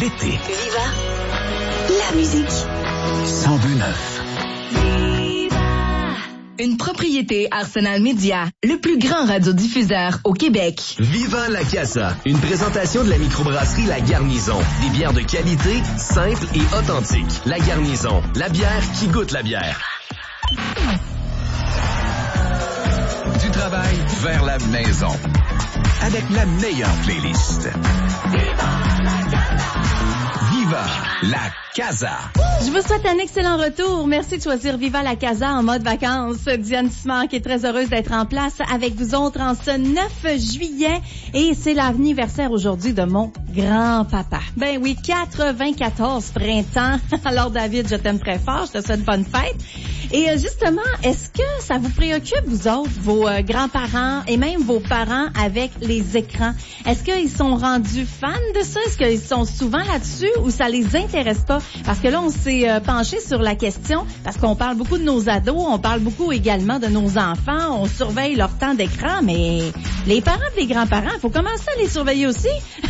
l'été. Viva la musique. 102.9. Une propriété Arsenal Média, le plus grand radiodiffuseur au Québec. Viva la Casa, une présentation de la microbrasserie La Garnison. Des bières de qualité, simples et authentiques. La Garnison, la bière qui goûte la bière. Du travail vers la maison. Avec la meilleure playlist. Viva la Casa. Je vous souhaite un excellent retour. Merci de choisir Viva la Casa en mode vacances. Diane Simard qui est très heureuse d'être en place avec vous autres en ce 9 juillet. Et c'est l'anniversaire aujourd'hui de mon grand-papa. Ben oui, 94 printemps. Alors David, je t'aime très fort. Je te souhaite bonne fête. Et justement, est-ce que ça vous préoccupe, vous autres, vos grands-parents et même vos parents avec les écrans? Est-ce qu'ils sont rendus fans de ça? Est-ce qu'ils sont souvent là-dessus ou ça les intéresse pas? Parce que là, on s'est penché sur la question parce qu'on parle beaucoup de nos ados, on parle beaucoup également de nos enfants, on surveille leur temps d'écran, mais les parents et les grands-parents, il faut commencer à les surveiller aussi.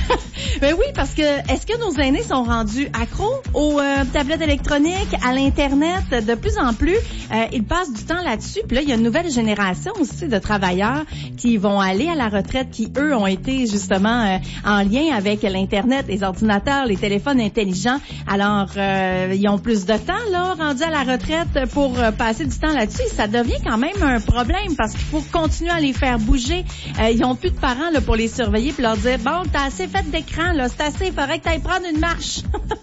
Ben oui, parce que est-ce que nos aînés sont rendus accros aux tablettes électroniques, à l'Internet? De plus en plus, ils passent du temps là-dessus. Puis là, il y a une nouvelle génération aussi de travailleurs qui vont aller à la retraite, qui, eux, ont été justement en lien avec l'Internet, les ordinateurs, les téléphones intelligents. Alors, ils ont plus de temps, là, rendus à la retraite pour passer du temps là-dessus. Ça devient quand même un problème parce qu'il faut continuer à les faire bouger. Ils n'ont plus de parents là pour les surveiller puis leur dire, bon, t'as assez fait d'écran, là, c'est assez, il faudrait que t'ailles prendre une marche.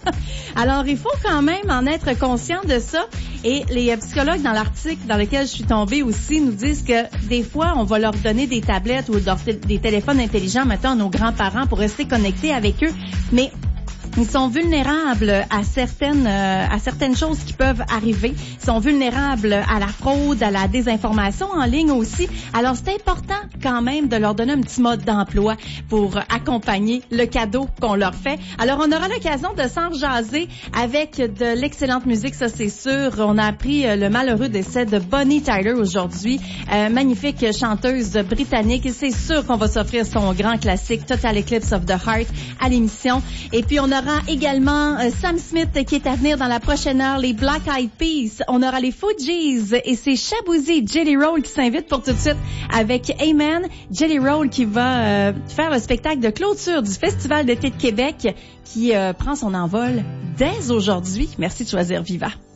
Alors, il faut quand même en être conscient de ça. Et les psychologues, dans l'article dans lequel je suis tombée aussi, nous disent que des fois, on va leur donner des tablettes ou des téléphones intelligents, mettons, à nos grands-parents pour rester connectés avec eux. Mais ils sont vulnérables à certaines choses qui peuvent arriver. Ils sont vulnérables à la fraude, à la désinformation en ligne aussi. Alors, c'est important quand même de leur donner un petit mode d'emploi pour accompagner le cadeau qu'on leur fait. Alors, on aura l'occasion de s'en jaser avec de l'excellente musique, ça c'est sûr. On a appris le malheureux décès de Bonnie Tyler aujourd'hui. Magnifique chanteuse britannique. Et c'est sûr qu'on va s'offrir son grand classique Total Eclipse of the Heart à l'émission. Et puis, on aura également Sam Smith qui est à venir dans la prochaine heure, les Black Eyed Peas. On aura les Fugees et c'est Shaboozey Jelly Roll qui s'invite pour tout de suite avec Amen. Jelly Roll qui va faire le spectacle de clôture du Festival d'été de Québec qui prend son envol dès aujourd'hui. Merci de choisir Viva.